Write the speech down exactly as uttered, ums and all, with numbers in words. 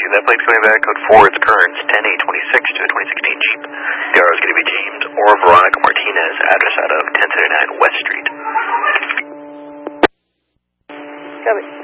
That plate's coming back, code four, its currents, ten eight twenty-six to a twenty sixteen Jeep. The R O is going to be deemed or Veronica Martinez, address out of ten seventy-nine West Street. Copy.